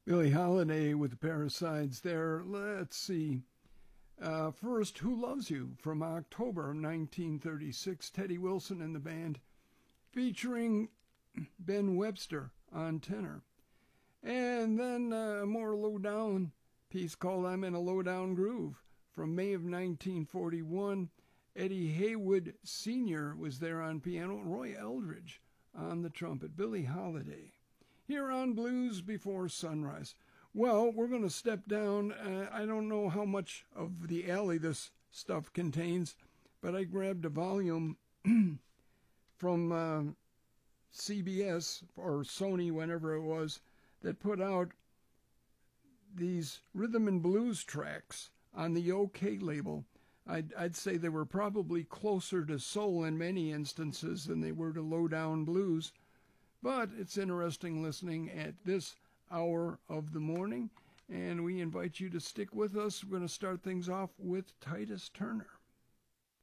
Billie Holiday with the Parasites there. Let's see. First, Who Loves You from October 1936. Teddy Wilson and the band, featuring Ben Webster on tenor. And then a more low-down piece called I'm in a Low-Down Groove from May of 1941. Eddie Haywood Sr. was there on piano. Roy Eldridge on the trumpet. Billie Holiday here on Blues Before Sunrise. Well, we're going to step down. I don't know how much of the alley this stuff contains, but I grabbed a volume from CBS or Sony, whenever it was, that put out these rhythm and blues tracks on the OK label. I'd say they were probably closer to soul in many instances than they were to low-down blues. But it's interesting listening at this hour of the morning, and we invite you to stick with us. We're going to start things off with Titus Turner.